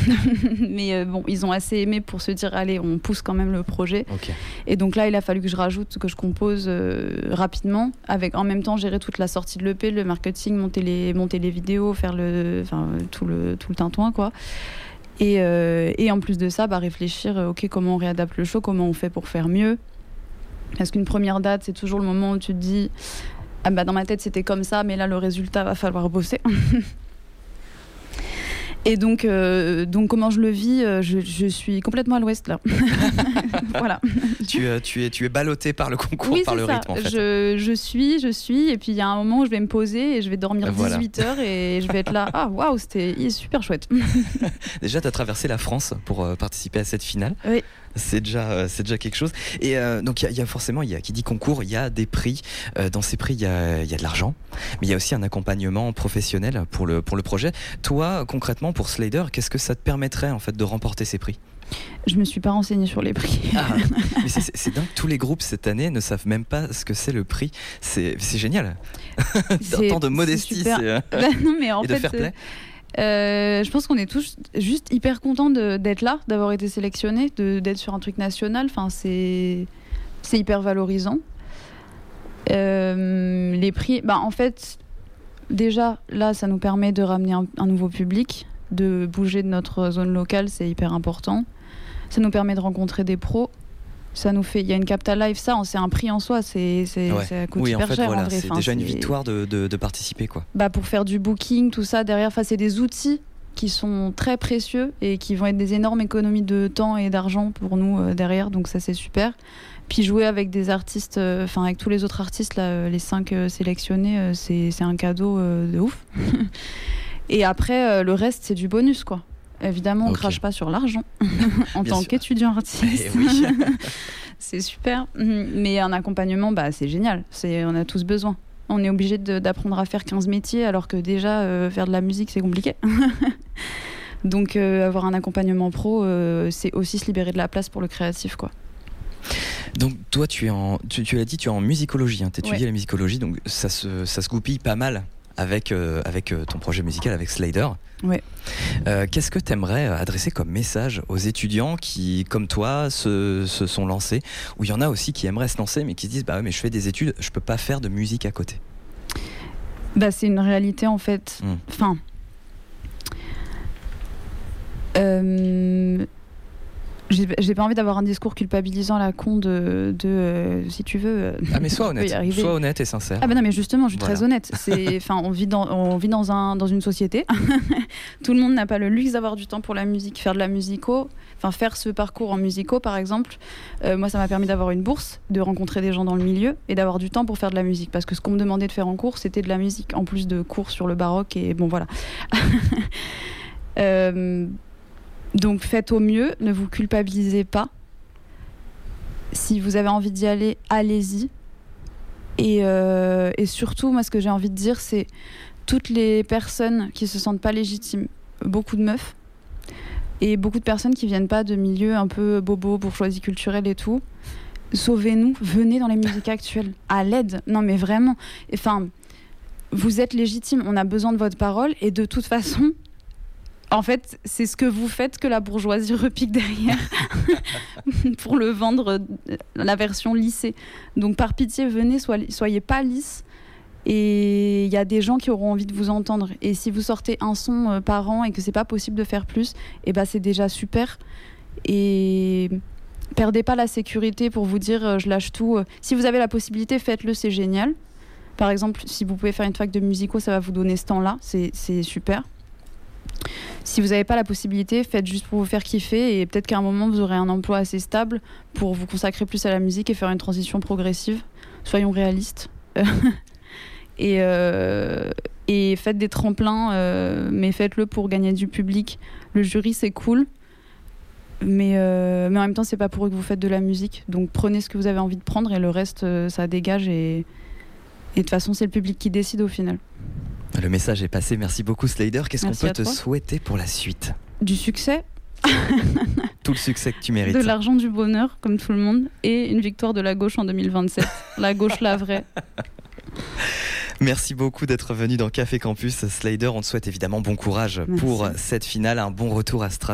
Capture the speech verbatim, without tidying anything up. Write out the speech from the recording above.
Mais euh, bon, ils ont assez aimé pour se dire allez, on pousse quand même le projet. Okay. Et donc là, il a fallu que je rajoute, que je compose euh, rapidement, avec en même temps gérer toute la sortie de l'E P, le marketing, monter les, monter les vidéos, faire le, enfin, tout le, tout le tintouin, quoi. Et, euh, et en plus de ça, bah, réfléchir, euh, ok, comment on réadapte le show, comment on fait pour faire mieux. Parce qu'une première date, c'est toujours le moment où tu te dis ah bah dans ma tête c'était comme ça, mais là le résultat va falloir bosser. Et donc, euh, donc comment je le vis, euh, je, je suis complètement à l'ouest là. Voilà. Tu, euh, tu es, tu es ballottée par le concours, oui, par le ça. rythme en fait. Je, je suis, je suis, et puis il y a un moment où je vais me poser et je vais dormir voilà. dix-huit heures et je vais être là. Ah waouh, c'était super chouette. Déjà, tu as traversé la France pour euh, participer à cette finale. Oui. C'est déjà, euh, c'est déjà quelque chose. Et euh, donc, il y, y a forcément, il y a qui dit concours, il y a des prix. Euh, dans ces prix, il y a, y a de l'argent, mais il y a aussi un accompagnement professionnel pour le pour le projet. Toi, concrètement, pour Slider, qu'est-ce que ça te permettrait en fait de remporter ces prix ? Je me suis pas renseignée sur les prix. Ah, mais c'est, c'est, c'est dingue, tous les groupes cette année ne savent même pas ce que c'est le prix. C'est, c'est génial. D'un temps de modestie c'est c'est, euh, bah, non, mais en et fait, de fair play. Euh, je pense qu'on est tous juste hyper contents de, d'être là, d'avoir été sélectionnés, de, d'être sur un truc national. Enfin, c'est, c'est hyper valorisant. Euh, les prix, bah, en fait, déjà, là, ça nous permet de ramener un, un nouveau public, de bouger de notre zone locale, c'est hyper important. Ça nous permet de rencontrer des pros. Ça nous fait, il y a une Capta Live, ça, c'est un prix en soi, c'est, c'est, ouais. ça coûte oui, hyper en fait, cher. Voilà, en vrai. c'est enfin, déjà c'est... une victoire de, de, de participer, quoi. Bah, pour faire du booking, tout ça derrière, enfin, c'est des outils qui sont très précieux et qui vont être des énormes économies de temps et d'argent pour nous euh, derrière, donc ça c'est super. Puis jouer avec des artistes, enfin euh, avec tous les autres artistes, là, euh, les cinq euh, sélectionnés, euh, c'est, c'est un cadeau euh, de ouf. Et après, euh, le reste c'est du bonus, quoi. Évidemment, on okay. crache pas sur l'argent en Bien tant sûr. Qu'étudiant artiste. Eh oui. C'est super, mais un accompagnement, bah, c'est génial. C'est, on a tous besoin. On est obligé de, d'apprendre à faire quinze métiers, alors que déjà, euh, faire de la musique, c'est compliqué. Donc, euh, avoir un accompagnement pro, euh, c'est aussi se libérer de la place pour le créatif, quoi. Donc, toi, tu, es en, tu, tu l'as dit, tu es en musicologie. Hein, tu étudies ouais. la musicologie, donc ça se, ça se goupille pas mal avec, euh, avec euh, ton projet musical, avec Slider. Ouais. Euh, qu'est-ce que tu aimerais adresser comme message aux étudiants qui, comme toi, se, se sont lancés, ou il y en a aussi qui aimeraient se lancer mais qui se disent bah ouais, mais je fais des études, je peux pas faire de musique à côté. Bah c'est une réalité en fait. Mmh. Enfin, euh, j'ai, j'ai pas envie d'avoir un discours culpabilisant à la con de, de euh, si tu veux. Ah mais sois honnête, sois honnête et sincère. Ah bah non mais justement, je suis voilà. très honnête. C'est, enfin, on vit dans, on vit dans un, dans une société. Tout le monde n'a pas le luxe d'avoir du temps pour la musique, faire de la musico. Enfin, faire ce parcours en musico, par exemple, euh, moi, ça m'a permis d'avoir une bourse, de rencontrer des gens dans le milieu et d'avoir du temps pour faire de la musique. Parce que ce qu'on me demandait de faire en cours, c'était de la musique, en plus de cours sur le baroque. Et bon, voilà. euh, donc, faites au mieux, ne vous culpabilisez pas. Si vous avez envie d'y aller, allez-y. Et, euh, et surtout, moi, ce que j'ai envie de dire, c'est toutes les personnes qui se sentent pas légitimes, beaucoup de meufs, et beaucoup de personnes qui viennent pas de milieux un peu bobo, bourgeoisie culturelle et tout. Sauvez-nous, venez dans les musiques actuelles, à l'aide. Non mais vraiment, enfin, vous êtes légitime, on a besoin de votre parole et de toute façon, en fait, c'est ce que vous faites que la bourgeoisie repique derrière pour le vendre la version lissée. Donc par pitié, venez, soyez, soyez pas lisses. Et il y a des gens qui auront envie de vous entendre. Et si vous sortez un son euh, par an et que c'est pas possible de faire plus, et ben c'est déjà super. Et perdez pas la sécurité pour vous dire euh, je lâche tout. Si vous avez la possibilité, faites-le, c'est génial. Par exemple, si vous pouvez faire une fac de musico, ça va vous donner ce temps-là, c'est, c'est super. Si vous n'avez pas la possibilité, faites juste pour vous faire kiffer et peut-être qu'à un moment vous aurez un emploi assez stable pour vous consacrer plus à la musique et faire une transition progressive. Soyons réalistes. Et, euh, et faites des tremplins, euh, mais faites-le pour gagner du public. Le jury, c'est cool, mais, euh, mais en même temps, c'est pas pour eux que vous faites de la musique. Donc prenez ce que vous avez envie de prendre et le reste, euh, ça dégage. Et, et de toute façon, c'est le public qui décide au final. Le message est passé. Merci beaucoup, Slider. Qu'est-ce Merci qu'on peut te toi. souhaiter pour la suite ? Du succès. Tout le succès que tu mérites. De l'argent, du bonheur, comme tout le monde, et une victoire de la gauche en deux mille vingt-sept. La gauche, la vraie. Merci beaucoup d'être venu dans Café Campus. Slider, on te souhaite évidemment bon courage Merci. Pour cette finale, un bon retour à Strasbourg.